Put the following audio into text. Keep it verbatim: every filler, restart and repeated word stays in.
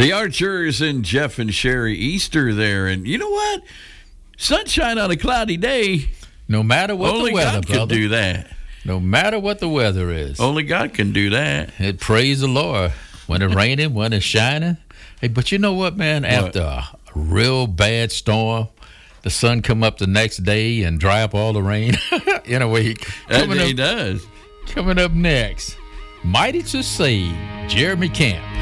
The Archers and Jeff and Sherry Easter there. And you know what? Sunshine on a cloudy day. No matter what Only the weather, God brother. can do that. No matter what the weather is. Only God can do that. It, praise the Lord. When it's raining, when it's shining. Hey, but you know what, man? What? After a real bad storm, the sun come up the next day and dry up all the rain in a week. That Coming he up, does. coming up next, Mighty to Save, Jeremy Camp.